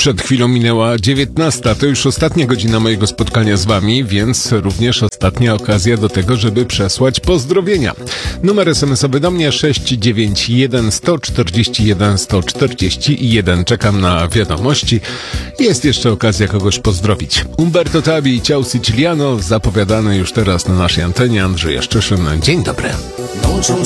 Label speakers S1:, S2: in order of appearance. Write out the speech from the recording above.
S1: Przed chwilą minęła 19. To już ostatnia godzina mojego spotkania z wami, więc również ostatnia okazja do tego, żeby przesłać pozdrowienia. Numer SMS-owy do mnie 691 141 141. Czekam na wiadomości. Jest jeszcze okazja kogoś pozdrowić. Umberto Tabi i Ciao Siciliano zapowiadane już teraz na naszej antenie. Andrzej Jaszczyszyn. Dzień dobry.